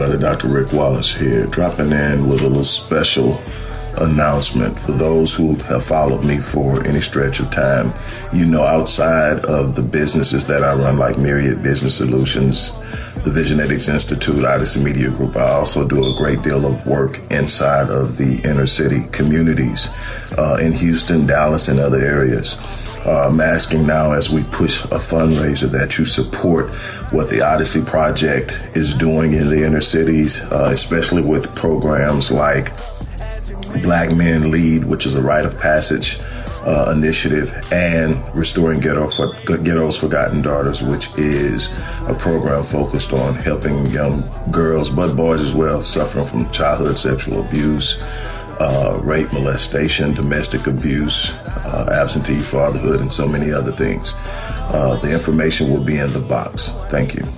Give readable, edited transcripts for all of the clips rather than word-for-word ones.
everybody, Dr. Rick Wallace here, dropping in with a little special announcement for those who have followed me for any stretch of time. You know, outside of the businesses that I run, like Myriad Business Solutions, the Visionetics Institute, Odyssey Media Group, I also do a great deal of work inside of the inner city communities in Houston, Dallas, and other areas. I'm asking now, as we push a fundraiser, that you support what the Odyssey Project is doing in the inner cities, especially with programs like Black Men Lead, which is a rite of passage initiative, and Restoring Ghetto's Forgotten Daughters, which is a program focused on helping young girls, but boys as well, suffering from childhood sexual abuse, rape, molestation, domestic abuse, absentee fatherhood, and so many other things. The information will be in the box. Thank you.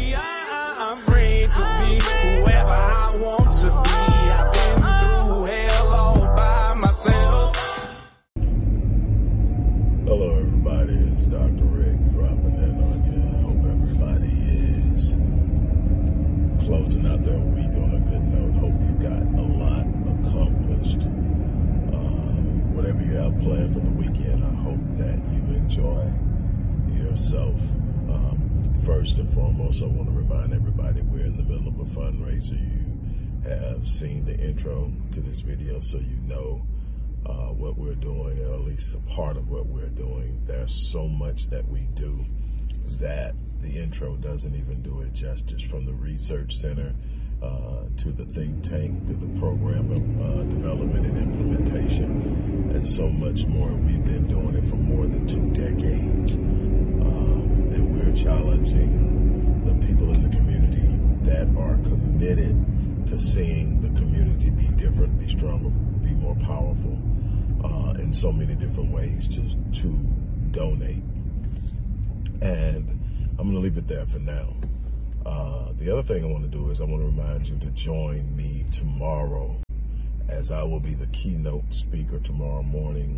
Hello, everybody. It's Dr. Rick dropping in on you. Hope everybody is closing out their week on a good note. Hope you got a lot accomplished. Whatever you have planned for the weekend, I hope that you enjoy yourself. First and foremost, I want to remind everybody we're in the middle of a fundraiser. You have seen the intro to this video, so you know what we're doing, or at least a part of what we're doing. There's so much that we do that the intro doesn't even do it justice, from the research center to the think tank, to the program of development and implementation, and so much more. We've been doing it for more than 2 decades, and we're challenging the people in the community that are committed to seeing the community be different, be stronger, be more powerful, in so many different ways to donate. And I'm going to leave it there for now. The other thing I want to do is I want to remind you to join me tomorrow, as I will be the keynote speaker tomorrow morning.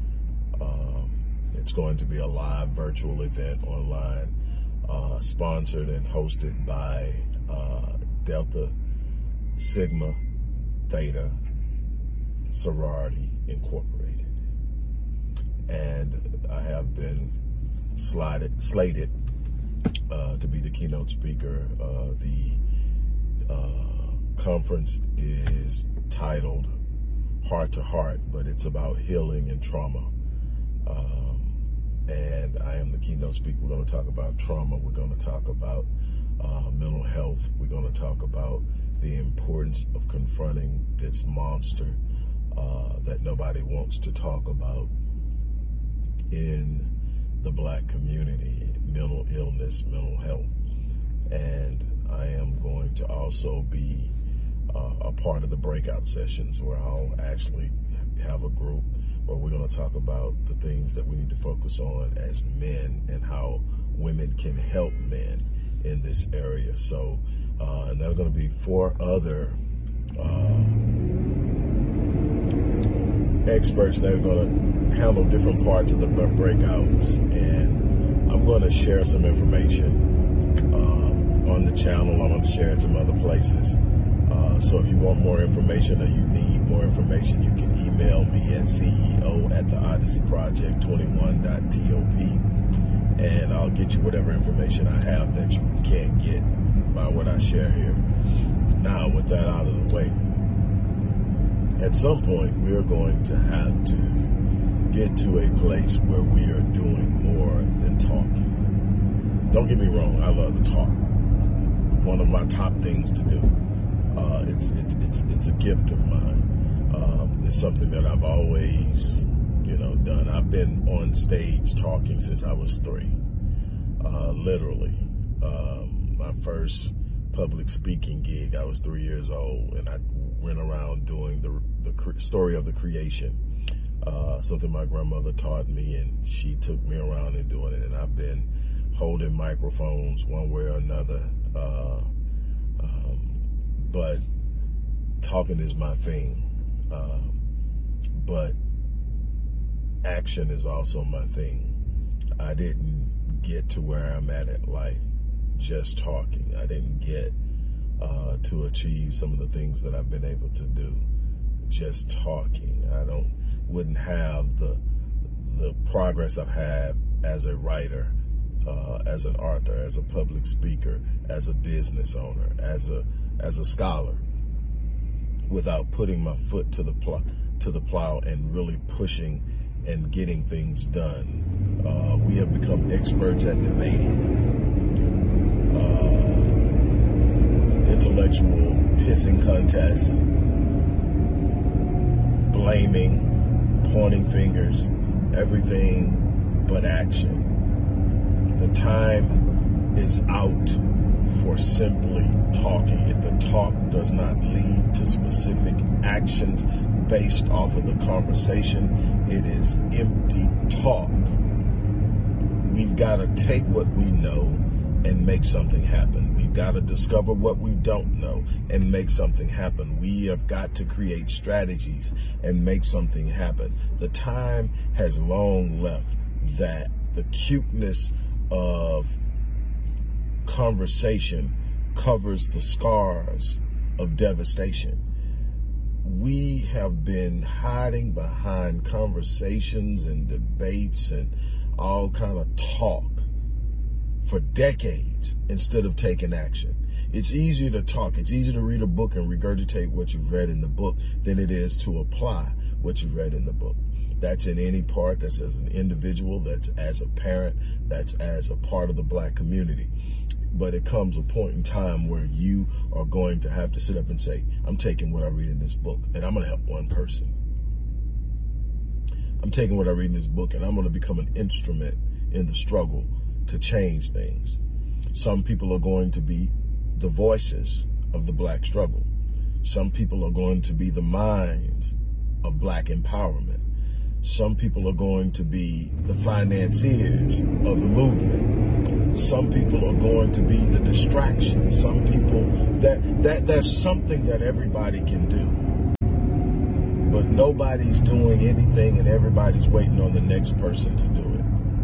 It's going to be a live virtual event online, sponsored and hosted by Delta Sigma Theta Sorority Incorporated. And I have been slated to be the keynote speaker. The conference is titled Heart to Heart, but it's about healing and trauma. And I am the keynote speaker. We're going to talk about trauma. We're going to talk about mental health. We're going to talk about the importance of confronting this monster that nobody wants to talk about in the Black community: mental illness, mental health. And I am going to also be a part of the breakout sessions, where I'll actually have a group where we're going to talk about the things that we need to focus on as men, and how women can help men in this area. So, and there are going to be 4 other experts that are going to handle different parts of the breakouts, and I'm going to share some information on the channel. I'm going to share it some other places. So if you want more information, or you need more information, you can email me at ceo@theodysseyproject21.top, and I'll get you whatever information I have that you can't get by what I share here. Now, with that out of the way, at some point, we're going to have to get to a place where we are doing more than talking. Don't get me wrong, I love to talk. One of my top things to do. It's a gift of mine. It's something that I've always, done. I've been on stage talking since I was 3. Literally. My first public speaking gig, I was 3 years old, and I went around doing the story of the creation, something my grandmother taught me, and she took me around and doing it. And I've been holding microphones one way or another, but talking is my thing. But action is also my thing. I didn't get to where I'm at life just talking. I didn't get to achieve some of the things that I've been able to do. Just talking. Wouldn't have the progress I've had as a writer, as an author, as a public speaker, as a business owner, as a scholar, without putting my foot to the plow and really pushing and getting things done. We have become experts at debating, intellectual pissing contests, blaming, pointing fingers, everything but action. The time is out for simply talking. If the talk does not lead to specific actions based off of the conversation, it is empty talk. We've got to take what we know and make something happen. We've got to discover what we don't know and make something happen. We have got to create strategies and make something happen. The time has long left that the cuteness of conversation covers the scars of devastation. We have been hiding behind conversations and debates and all kind of talk for decades instead of taking action. It's easier to talk. It's easier to read a book and regurgitate what you've read in the book than it is to apply what you've read in the book. That's in any part. That's as an individual. That's as a parent. That's as a part of the Black community. But it comes a point in time where you are going to have to sit up and say, I'm taking what I read in this book and I'm going to help one person. I'm taking what I read in this book and I'm going to become an instrument in the struggle to change things. Some people are going to be the voices of the Black struggle. Some people are going to be the minds of Black empowerment. Some people are going to be the financiers of the movement. Some people are going to be the distraction. Some people that there's something that everybody can do. But nobody's doing anything and everybody's waiting on the next person to do it.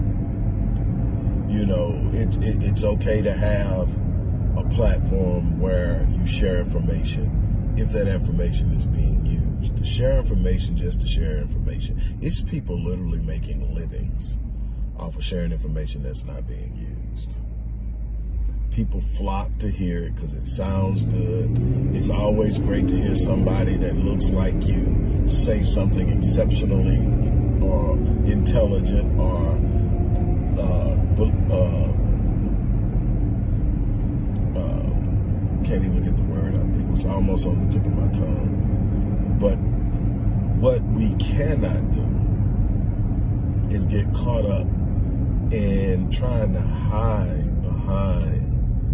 You know, it's okay to have a platform where you share information if that information is being used. To share information just to share information. It's people literally making livings off of sharing information that's not being used. People flock to hear it because it sounds good. It's always great to hear somebody that looks like you say something exceptionally or intelligent or can't even get the word out. It was almost on the tip of my tongue. But what we cannot do is get caught up in trying to hide behind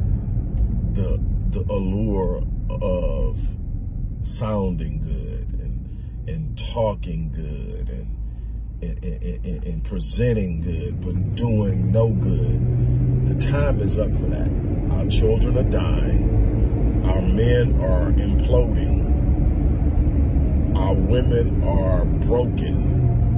the allure of sounding good and talking good and presenting good, but doing no good. The time is up for that. Our children are dying. Our men are imploding. Our women are broken.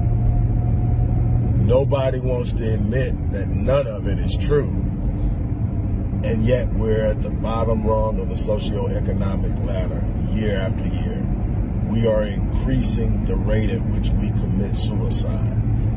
Nobody wants to admit that none of it is true. And yet we're at the bottom rung of the socioeconomic ladder year after year. We are increasing the rate at which we commit suicide.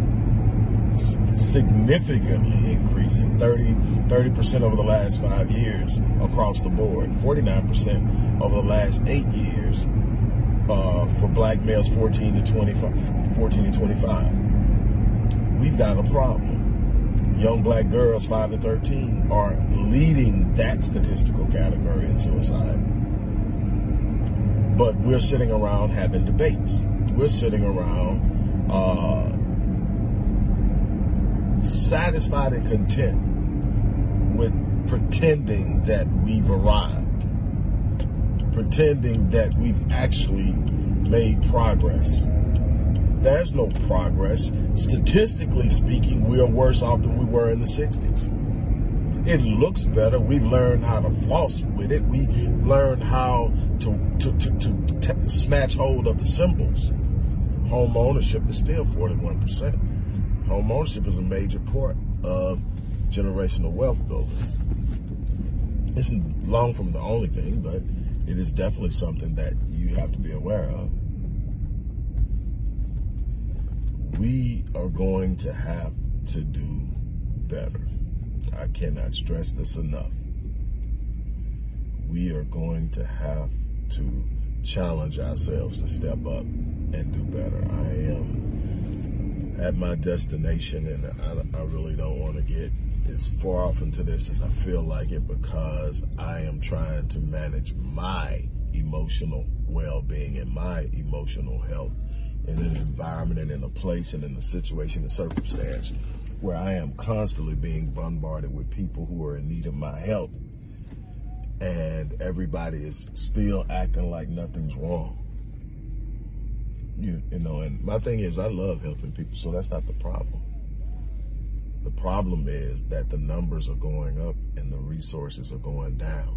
Significantly increasing, 30% over the last 5 years across the board, 49% over the last 8 years for Black males 14 to 25. We've got a problem. Young Black girls 5 to 13 are leading that statistical category in suicide. But we're sitting around having debates. We're sitting around satisfied and content with pretending that we've arrived, pretending that we've actually made progress. There's no progress. Statistically speaking, we are worse off than we were in the 60s. It looks better. We've learned how to floss with it. We've learned how to snatch hold of the symbols. Home ownership is still 41%. Home ownership is a major part of generational wealth building. It's long from the only thing, but it is definitely something that you have to be aware of. We are going to have to do better. I cannot stress this enough. We are going to have to challenge ourselves to step up and do better. I am at my destination, and I really don't want to get as far off into this as I feel like it, because I am trying to manage my emotional well-being and my emotional health in an environment and in a place and in a situation and circumstance where I am constantly being bombarded with people who are in need of my help, and everybody is still acting like nothing's wrong. You know, and my thing is, I love helping people, so that's not the problem. The problem is that the numbers are going up and the resources are going down.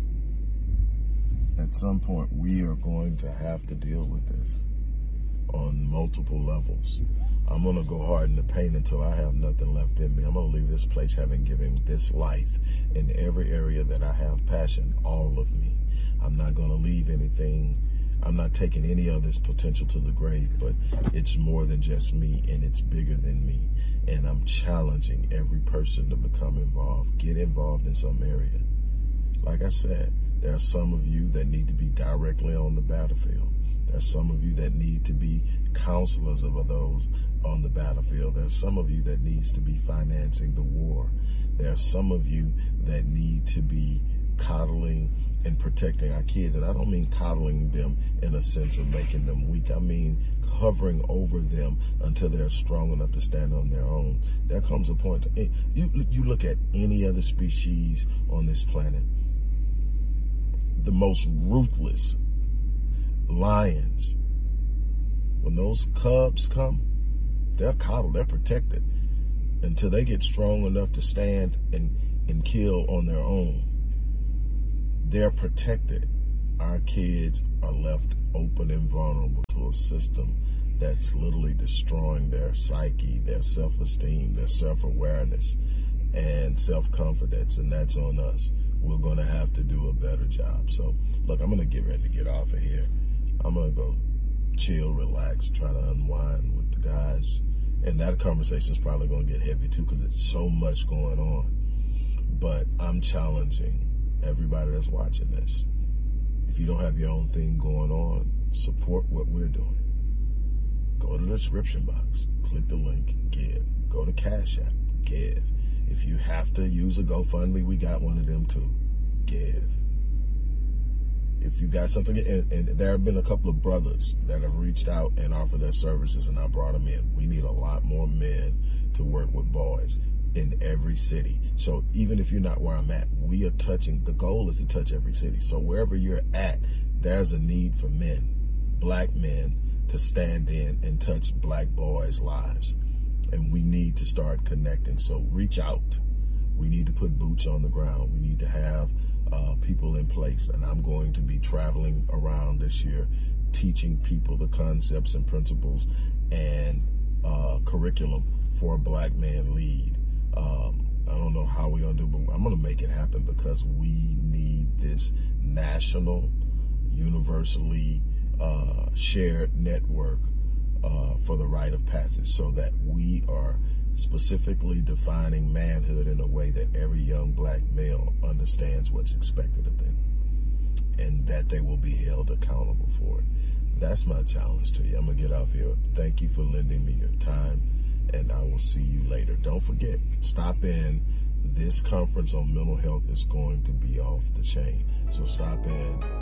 At some point, we are going to have to deal with this on multiple levels. I'm going to go hard in the paint until I have nothing left in me. I'm going to leave this place having given this life in every area that I have passion, all of me. I'm not going to leave anything. I'm not taking any of this potential to the grave, but it's more than just me, and it's bigger than me. And I'm challenging every person to become involved, get involved in some area. Like I said, there are some of you that need to be directly on the battlefield. There are some of you that need to be counselors of those on the battlefield. There are some of you that needs to be financing the war. There are some of you that need to be coddling and protecting our kids. And I don't mean coddling them in a sense of making them weak. I mean hovering over them until they're strong enough to stand on their own. There comes a point, you look at any other species on this planet, the most ruthless lions, when those cubs come, they're coddled, they're protected until they get strong enough to stand and kill on their own. They're protected. Our kids are left open and vulnerable to a system that's literally destroying their psyche, their self-esteem, their self-awareness, and self-confidence, and that's on us. We're going to have to do a better job. So, look, I'm going to get ready to get off of here. I'm going to go chill, relax, try to unwind with the guys. And that conversation is probably going to get heavy, too, because there's so much going on. But I'm challenging everybody that's watching this. If you don't have your own thing going on, support what we're doing. Go to the description box, click the link, give. Go to Cash App, give. If you have to use a GoFundMe, we got one of them too. Give. If you got something, and there have been a couple of brothers that have reached out and offered their services, and I brought them in. We need a lot more men to work with boys in every city. So even if you're not where I'm at, we are touching, the goal is to touch every city. So wherever you're at, there's a need for men, black men, to stand in and touch black boys' lives. And we need to start connecting. So reach out. We need to put boots on the ground. We need to have people in place. And I'm going to be traveling around this year, teaching people the concepts and principles and curriculum for a Black Man Lead. I don't know how we're going to do, but I'm going to make it happen, because we need this national, universally shared network for the rite of passage, so that we are specifically defining manhood in a way that every young black male understands what's expected of them, and that they will be held accountable for it. That's my challenge to you. I'm going to get off here. Thank you for lending me your time, and I will see you later. Don't forget, stop in. This conference on mental health is going to be off the chain, so stop in.